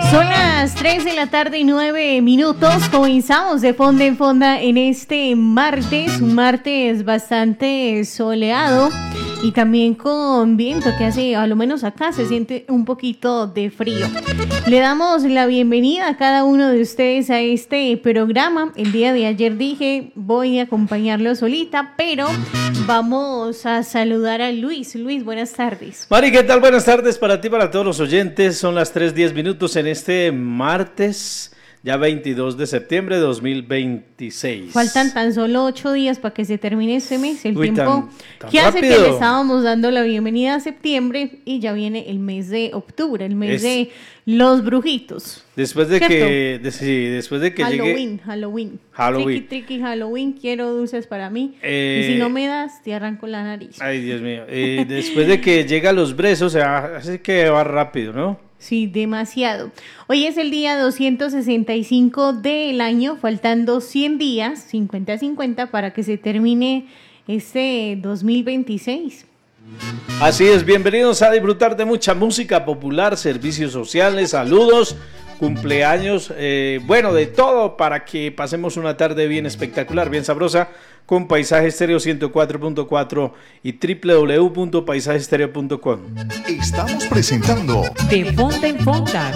Son las 3 de la tarde y 9 minutos. Comenzamos de Fonda en Fonda en este martes, un martes bastante soleado y también con viento que hace, a lo menos acá se siente un poquito de frío. Le damos la bienvenida a cada uno de ustedes a este programa. El día de ayer dije voy a acompañarlo solita, pero vamos a saludar a Luis. Luis, buenas tardes. Mari, ¿qué tal? Buenas tardes para ti, para todos los oyentes. Son las 3:10 minutos en este martes, ya 22 de septiembre de 2026. Faltan tan solo 8 días para que se termine este mes. El tiempo tan que hace rápido. que le estábamos dando la bienvenida a septiembre y ya viene el mes de octubre, el mes de los brujitos. Después de que Halloween, llegue Halloween. Tricky Halloween, quiero dulces para mí. Y si no me das, te arranco la nariz. Ay, Dios mío. Después de que llega los brezos, o sea, así que va rápido, ¿no? Sí, demasiado. Hoy es el día 265 del año, faltando 100 días, 50-50, para que se termine este 2026. Así es, bienvenidos a disfrutar de mucha música popular, servicios sociales, saludos, cumpleaños, bueno, de todo para que pasemos una tarde bien espectacular, bien sabrosa, con Paisaje Estéreo 104.4 y www.paisajestereo.com. Estamos presentando De Fonda en Fonda